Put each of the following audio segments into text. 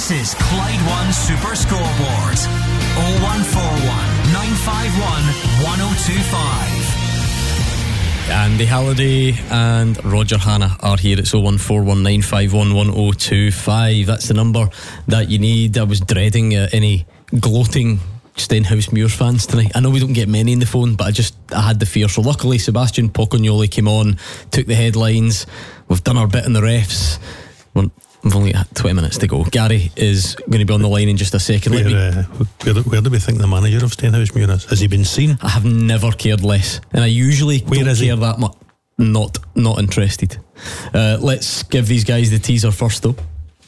This is Clyde One Super Scoreboard. 0141 951 1025. Andy Halliday and Roger Hanna are here. It's 01419511025. That's the number that you need. I was dreading any gloating Stenhouse Muir fans tonight. I know we don't get many in the phone, but I had the fear. So luckily Sebastian Pocognoli came on, took the headlines. We've done our bit in the refs. We've only got 20 minutes to go. Gary is going to be on the line in just a second. Where do we think the manager of Stenhouse Muir is? Has he been seen? I have never cared less, and I usually don't care that much. Not interested. Let's give these guys the teaser first, though.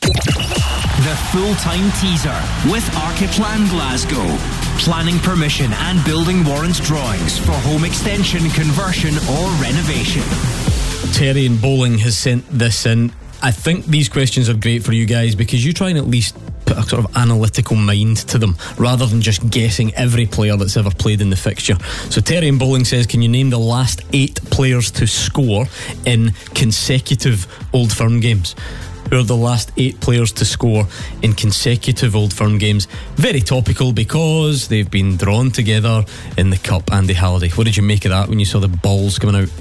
The full-time teaser with Archiplan Glasgow. Planning permission and building warrant drawings for home extension, conversion or renovation. Terry in Bowling has sent this in. I think these questions are great for you guys because you try and at least put a sort of analytical mind to them rather than just guessing every player that's ever played in the fixture. So Terry in Bowling says, can you name the last 8 players to score in consecutive Old Firm games? Who are the last 8 players to score in consecutive Old Firm games? Very topical because they've been drawn together in the Cup. Andy Halliday, what did you make of that when you saw the balls coming out?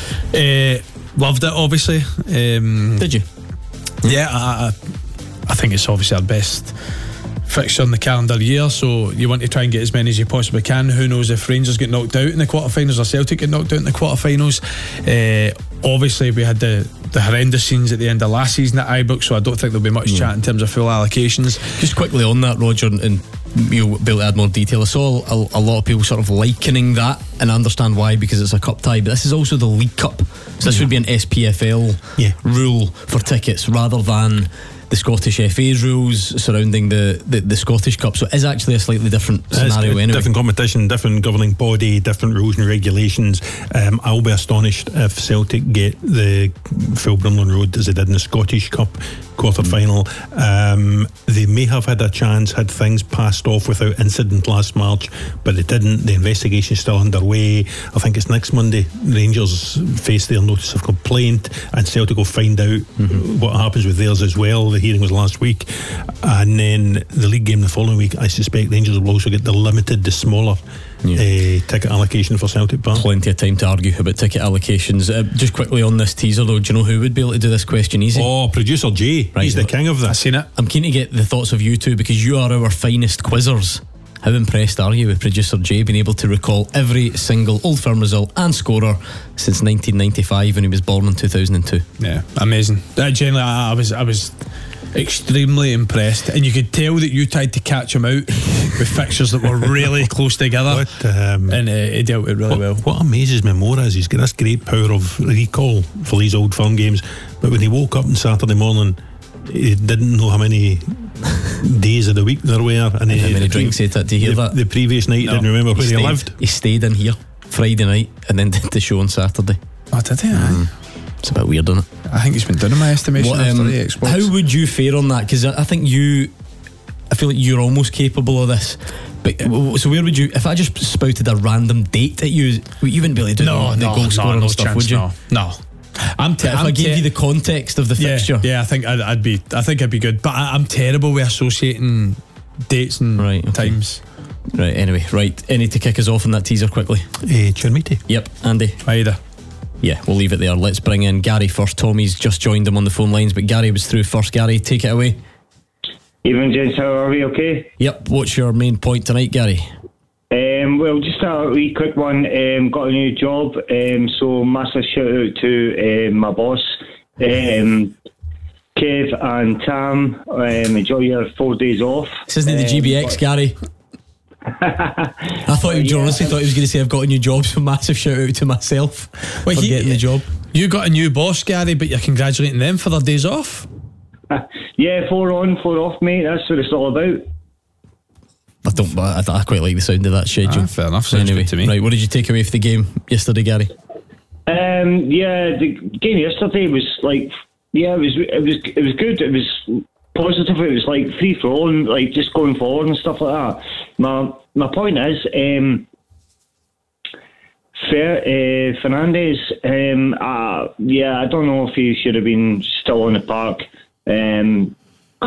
Loved it, obviously. Did you? Yeah, I think it's obviously our best fixture in the calendar year, so you want to try and get as many as you possibly can. Who knows if Rangers get knocked out in the quarterfinals or Celtic get knocked out in the quarterfinals. Obviously we had the horrendous scenes at the end of last season at Ibrox, so I don't think there'll be much chat in terms of full allocations. Just quickly on that, Roger, and you'll be able to add more detail. I saw a lot of people sort of likening that, and I understand why, because it's a cup tie, but this is also the League Cup, so this would be an SPFL rule for tickets rather than the Scottish FA's rules surrounding the Scottish Cup. So it is actually a slightly different scenario anyway. Different competition, different governing body, different rules and regulations. I'll be astonished if Celtic get the full Brumlin Road as they did in the Scottish Cup quarter-final. They may have had a chance had things passed off without incident last March, but it didn't. The investigation is still underway. I think it's next Monday Rangers face their notice of complaint and Celtic will find out what happens with theirs as well. The hearing was last week, and then the league game the following week. I suspect Rangers will also get the smaller ticket allocation for Celtic Park. Plenty of time to argue about ticket allocations. Just quickly on this teaser though, do you know who would be able to do this question easy? Producer Jay. Right, he's the king of this. I've seen it. I'm keen to get the thoughts of you two because you are our finest quizzers. How impressed are you with producer Jay being able to recall every single Old Firm result and scorer since 1995 when he was born in 2002? Yeah, amazing. Generally, I was extremely impressed, and you could tell that you tried to catch him out with fixtures that were really close together, and he dealt with it really well. What amazes me more is he's got this great power of recall for these Old Firm games, but when he woke up on Saturday morning he didn't know how many days of the week there were, and how many drinks he had to hear that the previous night. He didn't remember where he lived. He stayed in here Friday night and then did the show on Saturday. Oh, did he? It's a bit weird, isn't it? I think it's been done in my estimation after the Xbox. How would you fare on that? Because I think I feel like you're almost capable of this. But so where would you, if I just spouted a random date at you wouldn't be able to do the goal scoring and stuff, chance, would you? No. If I gave you the context of the fixture, I think I'd be good. But I'm terrible with associating dates and times. Right. Anyway, any to kick us off on that teaser quickly? Chermiti. Yep. Andy. Either. Yeah, we'll leave it there. Let's bring in Gary first. Tommy's just joined him on the phone lines, but Gary was through first. Gary, take it away. Evening, gents. How are we? Okay. Yep. What's your main point tonight, Gary? Well, just a wee quick one. Got a new job, so massive shout out to my boss, Kev and Tam. Enjoy your 4 days off. This isn't the GBX, Gary. I thought he honestly thought he was going to say I've got a new job, so massive shout out to myself for getting the job. You got a new boss, Gary, but you're congratulating them for their days off. Yeah, 4 on, 4 off, mate. That's what it's all about. I quite like the sound of that schedule. Fair enough. Sounds anyway, good to me. Right, what did you take away from the game yesterday, Gary? The game yesterday was like, it was good. It was positive. It was like free flowing, like just going forward and stuff like that. My point is, Fernandes. I don't know if he should have been still on the park.